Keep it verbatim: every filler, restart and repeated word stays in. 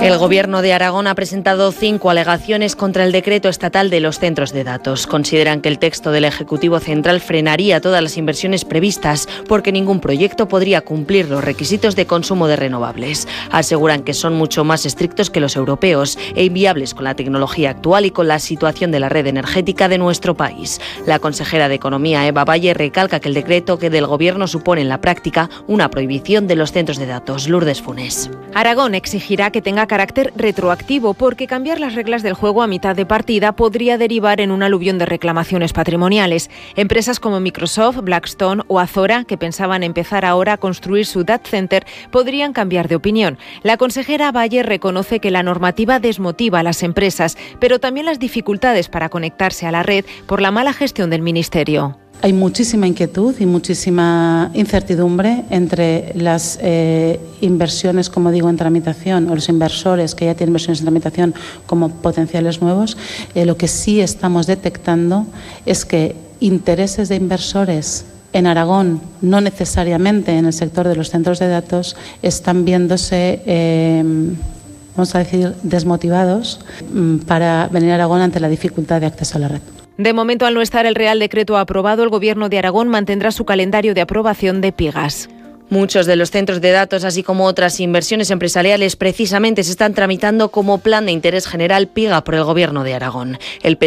El Gobierno de Aragón ha presentado cinco alegaciones contra el decreto estatal de los centros de datos. Consideran que el texto del Ejecutivo Central frenaría todas las inversiones previstas porque ningún proyecto podría cumplir los requisitos de consumo de renovables. Aseguran que son mucho más estrictos que los europeos e inviables con la tecnología actual y con la situación de la red energética de nuestro país. La consejera de Economía, Eva Valle, recalca que el decreto que del Gobierno supone en la práctica una prohibición de los centros de datos. Lourdes Funes. Aragón exigirá que tenga carácter retroactivo porque cambiar las reglas del juego a mitad de partida podría derivar en un aluvión de reclamaciones patrimoniales. Empresas como Microsoft, Blackstone o Azora, que pensaban empezar ahora a construir su data center, podrían cambiar de opinión. La consejera Valle reconoce que la normativa desmotiva a las empresas, pero también las dificultades para conectarse a la red por la mala gestión del Ministerio. Hay muchísima inquietud y muchísima incertidumbre entre las eh, inversiones, como digo, en tramitación, o los inversores que ya tienen inversiones en tramitación como potenciales nuevos. Eh, lo que sí estamos detectando es que intereses de inversores en Aragón, no necesariamente en el sector de los centros de datos, están viéndose, eh, vamos a decir, desmotivados para venir a Aragón ante la dificultad de acceso a la red. De momento, al no estar el Real Decreto aprobado, el Gobierno de Aragón mantendrá su calendario de aprobación de Pigas. Muchos de los centros de datos, así como otras inversiones empresariales, precisamente se están tramitando como plan de interés general Piga por el Gobierno de Aragón. El